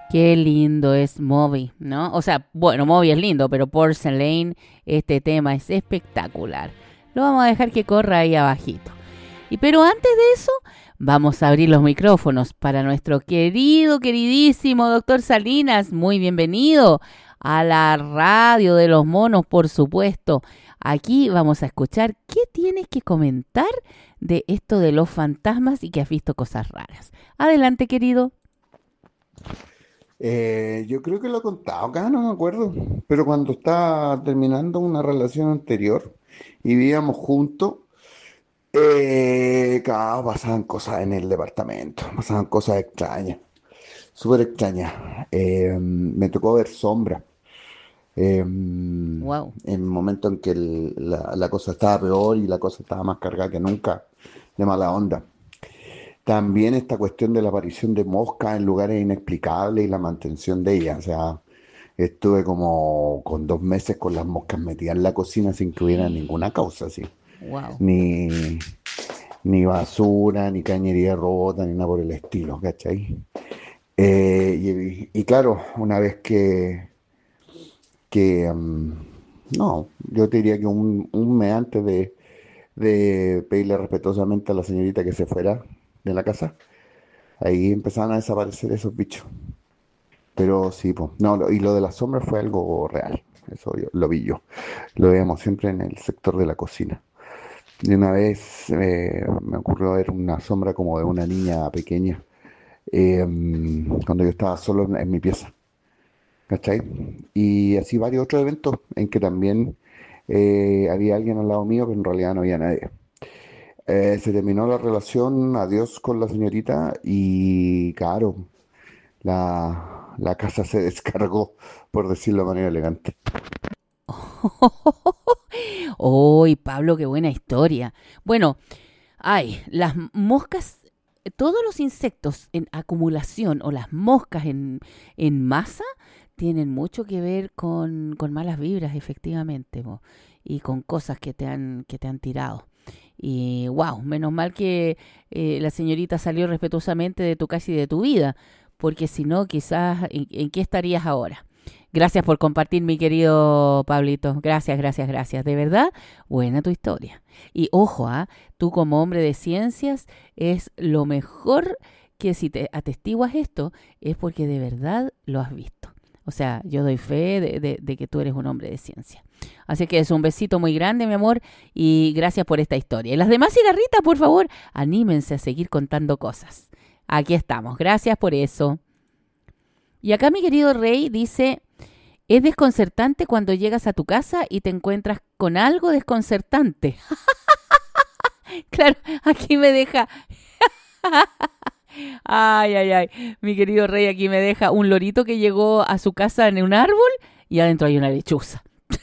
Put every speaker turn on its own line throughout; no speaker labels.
Qué lindo es Moby, ¿no? O sea, bueno, Moby es lindo, pero Porcelain, este tema es espectacular. Lo vamos a dejar que corra ahí abajito. Pero antes de eso, vamos a abrir los micrófonos para nuestro queridísimo doctor Salinas. Muy bienvenido a la radio de los monos, por supuesto. Aquí vamos a escuchar qué tienes que comentar de esto de los fantasmas y que has visto cosas raras. Adelante, querido.
Yo creo que lo he contado acá, no me acuerdo, pero cuando estaba terminando una relación anterior y vivíamos juntos, claro, pasaban cosas en el departamento, pasaban cosas extrañas, súper extrañas. Me tocó ver sombras
Wow.
en momentos en que la cosa estaba peor y la cosa estaba más cargada que nunca de mala onda. También esta cuestión de la aparición de moscas en lugares inexplicables y la mantención de ellas. O sea, estuve como con 2 meses con las moscas metidas en la cocina sin que hubiera ninguna causa, así.
Wow.
Ni, ni basura, ni cañería rota, ni nada por el estilo, ¿cachai? Y claro, una vez que no, yo te diría que un mes antes de pedirle respetuosamente a la señorita que se fuera de la casa, ahí empezaban a desaparecer esos bichos. Pero sí, pues, no, y lo de las sombras fue algo real. Eso lo vi yo. Lo veíamos siempre en el sector de la cocina. Y una vez me ocurrió ver una sombra como de una niña pequeña cuando yo estaba solo en mi pieza. ¿Cachai? Y así varios otros eventos en que también había alguien al lado mío, pero en realidad no había nadie. Se terminó la relación, adiós con la señorita y claro, la casa se descargó, por decirlo de manera elegante.
¡Uy, Pablo, qué buena historia! Bueno, las moscas, todos los insectos en acumulación o las moscas en masa tienen mucho que ver con malas vibras, efectivamente, po, y con cosas que te han tirado. Y wow, menos mal que la señorita salió respetuosamente de tu casa y de tu vida, porque si no, quizás, ¿en qué estarías ahora? Gracias por compartir, mi querido Pablito. Gracias, gracias, gracias. De verdad, buena tu historia. Y ojo, tú como hombre de ciencias es lo mejor que si te atestiguas esto es porque de verdad lo has visto. O sea, yo doy fe de que tú eres un hombre de ciencia. Así que es un besito muy grande, mi amor, y gracias por esta historia. Y las demás cigarritas, por favor, anímense a seguir contando cosas. Aquí estamos. Gracias por eso. Y acá mi querido Rey dice, es desconcertante cuando llegas a tu casa y te encuentras con algo desconcertante. Claro, aquí me deja... Ay, ay, ay. Mi querido Rey aquí me deja un lorito que llegó a su casa en un árbol y adentro hay una lechuza.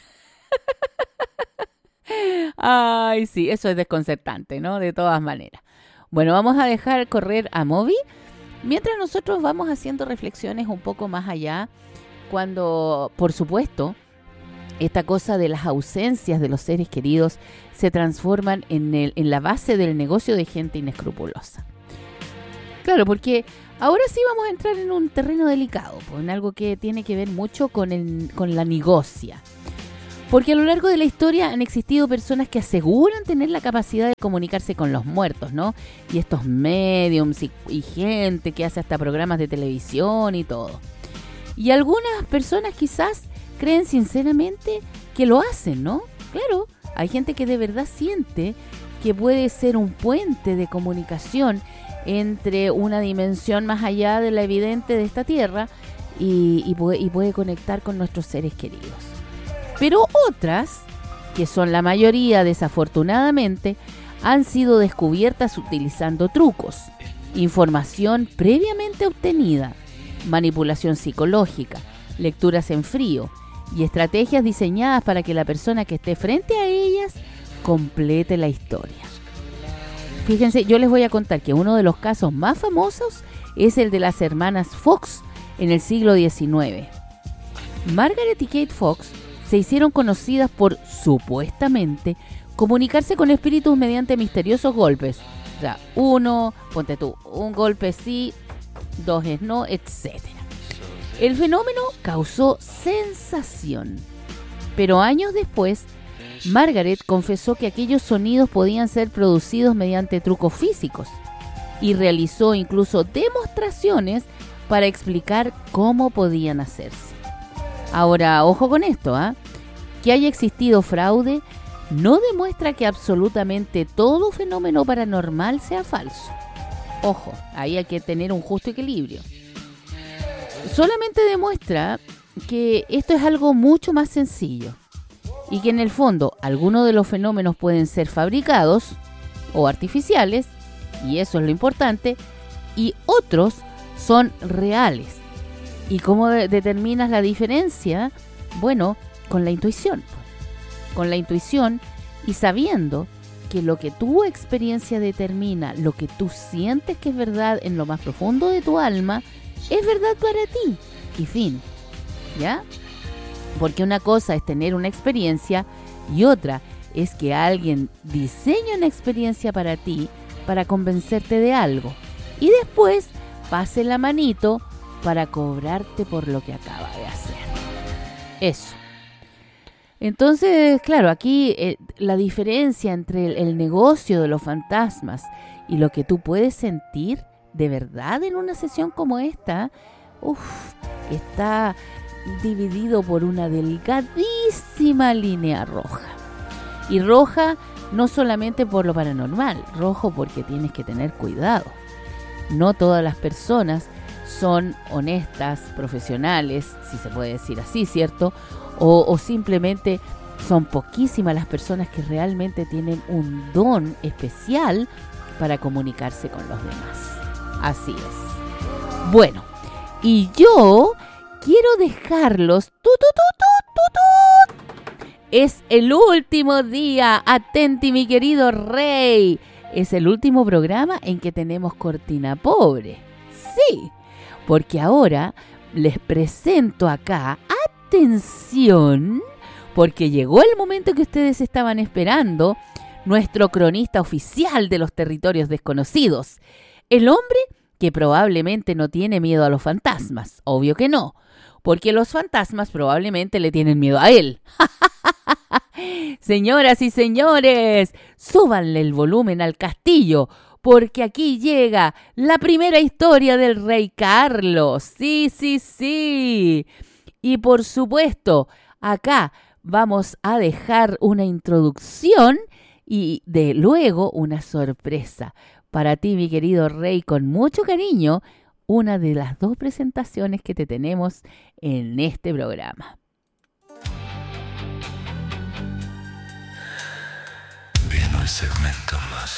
Ay, sí, eso es desconcertante, ¿no? De todas maneras. Bueno, vamos a dejar correr a Moby mientras nosotros vamos haciendo reflexiones un poco más allá cuando, por supuesto, esta cosa de las ausencias de los seres queridos se transforman en la base del negocio de gente inescrupulosa. Claro, porque ahora sí vamos a entrar en un terreno delicado, pues, en algo que tiene que ver mucho con la negocia. Porque a lo largo de la historia han existido personas que aseguran tener la capacidad de comunicarse con los muertos, ¿no? Y estos mediums y gente que hace hasta programas de televisión y todo. Y algunas personas quizás creen sinceramente que lo hacen, ¿no? Claro, hay gente que de verdad siente que puede ser un puente de comunicación entre una dimensión más allá de la evidente de esta tierra y puede conectar con nuestros seres queridos. Pero otras, que son la mayoría desafortunadamente, han sido descubiertas utilizando trucos, información previamente obtenida, manipulación psicológica, lecturas en frío y estrategias diseñadas para que la persona que esté frente a ellas complete la historia. Fíjense, yo les voy a contar que uno de los casos más famosos es el de las hermanas Fox en el siglo XIX. Margaret y Kate Fox se hicieron conocidas por, supuestamente, comunicarse con espíritus mediante misteriosos golpes. O sea, un golpe sí, 2 es no, etc. El fenómeno causó sensación, pero años después, Margaret confesó que aquellos sonidos podían ser producidos mediante trucos físicos y realizó incluso demostraciones para explicar cómo podían hacerse. Ahora, ojo con esto, que haya existido fraude no demuestra que absolutamente todo fenómeno paranormal sea falso. Ojo, ahí hay que tener un justo equilibrio. Solamente demuestra que esto es algo mucho más sencillo y que en el fondo algunos de los fenómenos pueden ser fabricados o artificiales, y eso es lo importante, y otros son reales. ¿Y cómo determinas la diferencia? Bueno, con la intuición. Con la intuición y sabiendo que lo que tu experiencia determina, lo que tú sientes que es verdad en lo más profundo de tu alma, es verdad para ti. Y fin. ¿Ya? Porque una cosa es tener una experiencia y otra es que alguien diseñe una experiencia para ti para convencerte de algo y después pase la manito para cobrarte por lo que acaba de hacer. Eso. Entonces, claro, aquí la diferencia entre el negocio de los fantasmas y lo que tú puedes sentir de verdad en una sesión como esta, está dividido por una delgadísima línea roja. Y roja no solamente por lo paranormal, rojo porque tienes que tener cuidado. No todas las personas son honestas, profesionales, si se puede decir así, ¿cierto? O simplemente son poquísimas las personas que realmente tienen un don especial para comunicarse con los demás. Así es. Bueno, y yo quiero dejarlos. Es el último día. Atenti, mi querido Rey. Es el último programa en que tenemos cortina pobre. Sí, porque ahora les presento acá. Atención, porque llegó el momento que ustedes estaban esperando. Nuestro cronista oficial de los territorios desconocidos. El hombre que probablemente no tiene miedo a los fantasmas. Obvio que no, porque los fantasmas probablemente le tienen miedo a él. Señoras y señores, súbanle el volumen al castillo, porque aquí llega la primera historia del rey Carlos. Sí, sí, sí. Y por supuesto, acá vamos a dejar una introducción y de luego una sorpresa para ti, mi querido rey, con mucho cariño, una de las dos presentaciones que te tenemos en este programa.
Viene el segmento más